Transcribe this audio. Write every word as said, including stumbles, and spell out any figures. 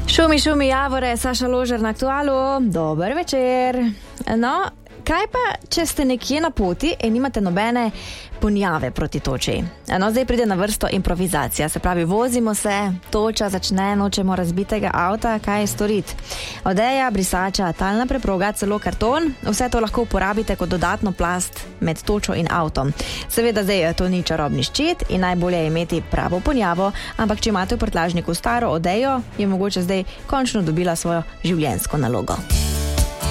Šumi, šumi, javore, Saša Ložar na Aktualu. Dober večer. No, kaj pa, če ste nekje na poti in imate nobene ponjave proti toči? No, zdaj pride na vrsto improvizacija, se pravi, vozimo se, toča začne, nočemo razbitega avta, kaj storiti? Odeja, brisača, talna preproga, celo karton, vse to lahko uporabite kot dodatno plast med točo in avtom. Seveda zdaj to ni čarobni ščit in najbolje je imeti pravo ponjavo, ampak če imate v prtljažniku staro odejo, je mogoče zdaj končno dobila svojo življenjsko nalogo.